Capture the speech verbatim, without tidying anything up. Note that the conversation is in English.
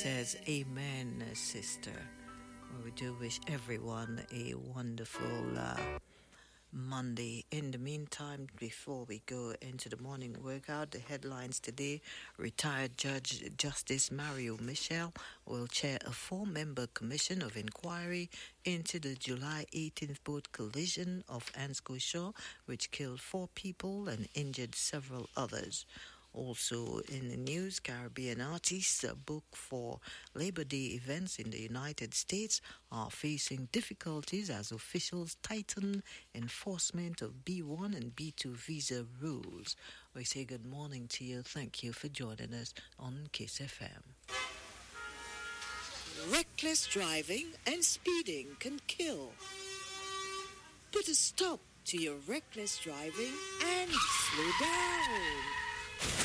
says, Amen, sister. Well, we do wish everyone a wonderful uh, Monday. In the meantime, before we go into the morning workout, the headlines today: retired Judge Justice Mario Michel will chair a four-member commission of inquiry into the July eighteenth boat collision off Ansco Shore, which killed four people and injured several others. Also in the news, Caribbean artists uh, booked for Labor Day events in the United States are facing difficulties as officials tighten enforcement of B one and B two visa rules. We say good morning to you. Thank you for joining us on Kiss F M. Reckless driving and speeding can kill. Put a stop to your reckless driving and slow down.